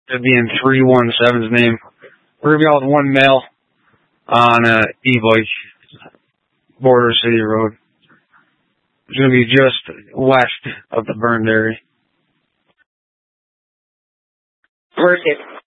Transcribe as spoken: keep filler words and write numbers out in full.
It'd be in three one seven's name. We're gonna be out with one male on a e-bike, Border City Road. It's gonna be just west of the burned area. Work it.